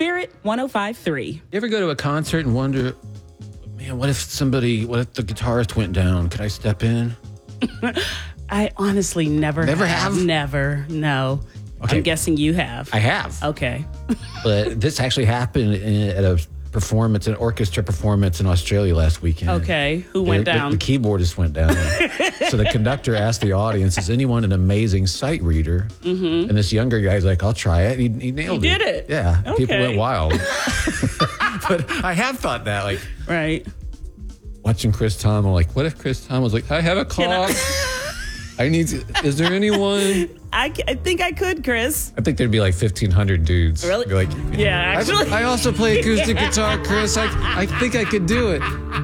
Spirit 105.3. You ever go to a concert and wonder, man, what if the guitarist went down? Could I step in? I honestly never have? Never, no. Okay. I'm guessing you have. I have. Okay. But this actually happened at a performance, an orchestra performance in Australia last weekend. Okay. Who went down? The keyboardist went down. So the conductor asked the audience, is anyone an amazing sight reader? Mm-hmm. And this younger guy's like, I'll try it. He nailed it. He did it. Yeah. Okay. People went wild. But I have thought that, like, Right. watching Chris Tom, I'm like, what if Chris Tom was like, I have a cough. Is there anyone? I think I could, Chris. I think there'd be like 1,500 dudes. Really? Be like, Yeah, actually. I also play acoustic guitar, Chris. I think I could do it.